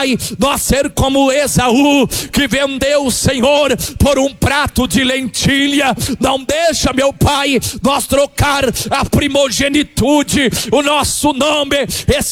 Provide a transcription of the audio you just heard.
Pai, nós ser como Esaú, que vendeu o Senhor por um prato de lentilha. Não deixa, meu Pai, nós trocar a primogenitude, o nosso nome